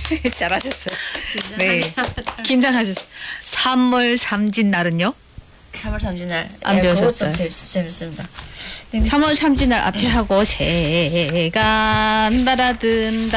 잘하셨어요. 네. 긴장하셨어요. 3월 삼진 날은요? 3월 3일 날. 안 배우셨어요? 그것도 재밌습니다. 3월 삼진 날 앞에 하고 새가 날아든다.